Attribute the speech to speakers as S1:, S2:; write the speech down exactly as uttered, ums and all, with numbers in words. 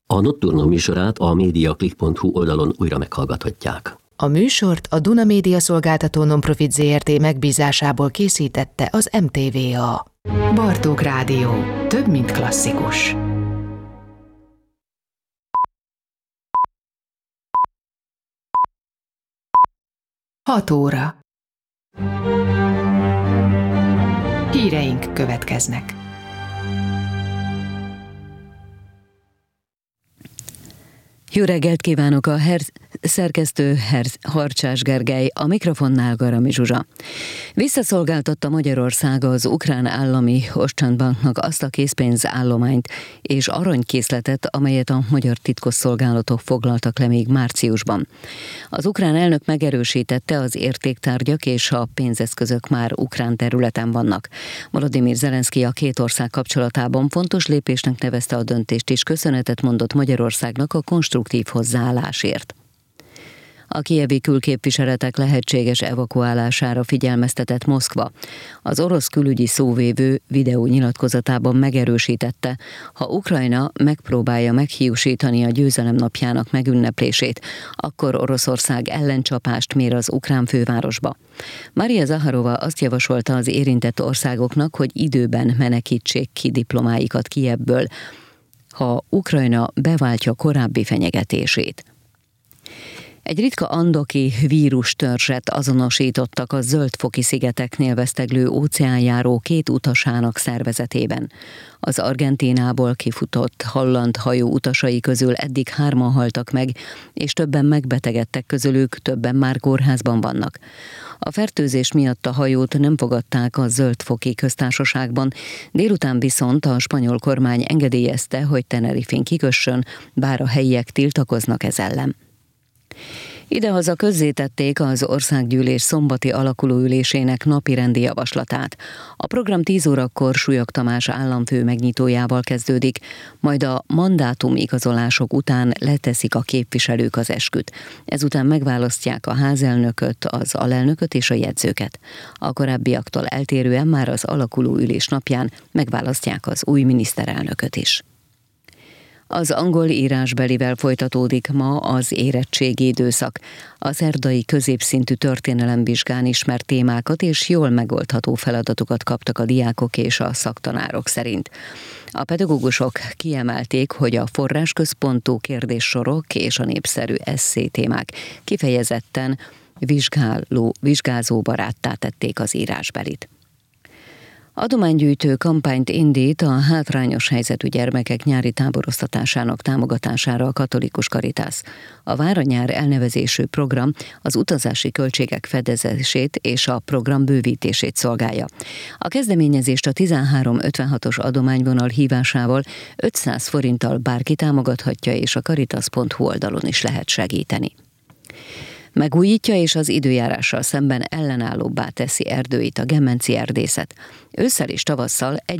S1: A Nocturno műsorát a mediaclick pont hu oldalon újra meghallgathatják.
S2: A műsort a Duna Média Szolgáltató Nonprofit zé er té megbízásából készítette az em té vé á. Bartók Rádió. Több, mint klasszikus. Hat óra. Híreink következnek.
S3: Jó reggelt kívánok, a herz, szerkesztő herz, Harcsás Gergely, a mikrofonnál Garami Zsuzsa. Visszaszolgáltatta Magyarország az ukrán állami Ostjandbanknak azt a készpénzállományt és aranykészletet, amelyet a magyar titkosszolgálatok foglaltak le még márciusban. Az ukrán elnök megerősítette, az értéktárgyak és a pénzeszközök már ukrán területen vannak. Volodymyr Zelenszky a két ország kapcsolatában fontos lépésnek nevezte a döntést, és köszönetet mondott Magyarországnak a konstruktív hozzáállásért. A kijevi külképviseletek lehetséges evakuálására figyelmeztetett Moszkva. Az orosz külügyi szóvivő videó nyilatkozatában megerősítette, ha Ukrajna megpróbálja meghiúsítani a győzelem napjának megünneplését, akkor Oroszország ellencsapást mér az ukrán fővárosba. Maria Zaharova azt javasolta az érintett országoknak, hogy időben menekítsék ki diplomáikat Kijevből, ha Ukrajna beváltja korábbi fenyegetését. Egy ritka andoki vírustörzset azonosítottak a Zöld-foki-szigeteknél veszteglő óceánjáró két utasának szervezetében. Az Argentínából kifutott holland hajó utasai közül eddig hárman haltak meg, és többen megbetegedtek közülük, többen már kórházban vannak. A fertőzés miatt a hajót nem fogadták a Zöld-foki köztársaságban, délután viszont a spanyol kormány engedélyezte, hogy Tenerifén kikössön, bár a helyiek tiltakoznak ez ellen. Idehaza közzétették az országgyűlés szombati alakulóülésének napirendi javaslatát. A program tíz órakor Súlyog Tamás államfő megnyitójával kezdődik, majd a mandátum igazolások után leteszik a képviselők az esküt. Ezután megválasztják a házelnököt, az alelnököt és a jegyzőket. A korábbiaktól eltérően már az alakulóülés napján megválasztják az új miniszterelnököt is. Az angol írásbelivel folytatódik ma az érettségi időszak. A szerdai középszintű történelemvizsgán ismert témákat és jól megoldható feladatokat kaptak a diákok és a szaktanárok szerint. A pedagógusok kiemelték, hogy a forrásközpontú kérdéssorok és a népszerű esszé témák kifejezetten vizsgáló, vizsgázó baráttá tették az írásbelit. Adománygyűjtő kampányt indít a hátrányos helyzetű gyermekek nyári táboroztatásának támogatására a Katolikus Caritas. A Váranyár elnevezésű program az utazási költségek fedezését és a program bővítését szolgálja. A kezdeményezést a tizenhárom ötvenhatos adományvonal hívásával ötszáz forinttal bárki támogathatja, és a caritas pont hu oldalon is lehet segíteni. Megújítja és az időjárással szemben ellenállóbbá teszi erdőit a gemenci erdészet. Ősszel és tavasszal egy